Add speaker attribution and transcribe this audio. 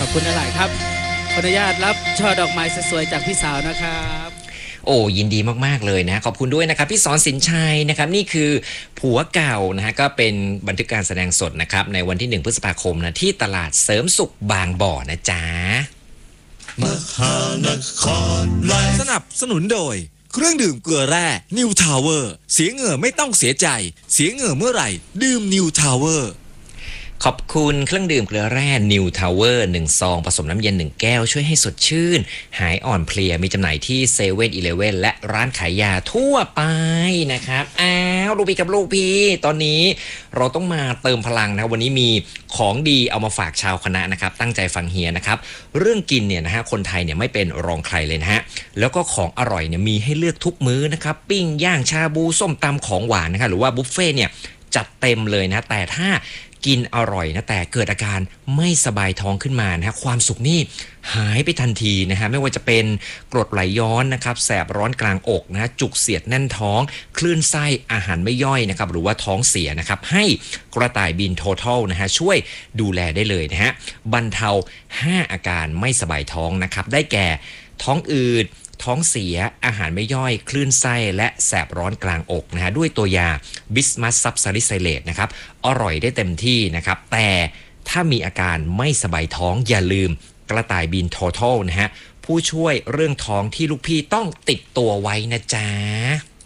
Speaker 1: อบคุณหลายครับขออนุญาตรับช่อดอกไม้สวยๆจากพี่สาวนะครับ
Speaker 2: โอ้ยินดีมากๆเลยนะขอบคุณด้วยนะครับพี่สอนสินชัยนะครับนี่คือผัวเก่านะฮะก็เป็นบันทึกการแสดงสดนะครับในวันที่1พฤษภาคมนะที่ตลาดเสริมสุขบางบ่อนะจ๊ะ
Speaker 3: สนับสนุนโดยเครื่องดื่มเกลือแร่ New Tower เสียเหงื่อไม่ต้องเสียใจเสียเหงื่อเมื่อไหร่ดื่ม New Tower
Speaker 2: ขอบคุณเครื่องดื่มเกลือแร่ New Tower 1 ซองผสมน้ำเย็น1แก้วช่วยให้สดชื่นหายอ่อนเพลียมีจำหน่ายที่เซเว่นอีเลฟเว่นและร้านขายยาทั่วไปนะครับลูกพี่กับลูกพี่ตอนนี้เราต้องมาเติมพลังนะวันนี้มีของดีเอามาฝากชาวคณะนะครับตั้งใจฟังเฮียนะครับเรื่องกินเนี่ยนะฮะคนไทยเนี่ยไม่เป็นรองใครเลยนะฮะแล้วก็ของอร่อยเนี่ยมีให้เลือกทุกมื้อนะครับปิ้งย่างชาบูส้มตำของหวานนะครับหรือว่าบุฟเฟ่เนี่ยจัดเต็มเลยนะแต่ถ้ากินอร่อยนะแต่เกิดอาการไม่สบายท้องขึ้นมานะฮะความสุขนี่หายไปทันทีนะฮะไม่ว่าจะเป็นกรดไหลย้อนนะครับแสบร้อนกลางอกนะจุกเสียดแน่นท้องคลื่นไส้อาหารไม่ย่อยนะครับหรือว่าท้องเสียนะครับให้กระต่ายบินโททอลนะฮะช่วยดูแลได้เลยนะฮะบรรเทา5อาการไม่สบายท้องนะครับได้แก่ท้องอืดท้องเสียอาหารไม่ย่อยคลื่นไส้และแสบร้อนกลางอกนะฮะด้วยตัวยาบิสมัสซับซาลิไซเลตนะครับอร่อยได้เต็มที่นะครับแต่ถ้ามีอาการไม่สบายท้องอย่าลืมกระต่ายบินโททอลนะฮะผู้ช่วยเรื่องท้องที่ลูกพี่ต้องติดตัวไว้นะจ๊ะ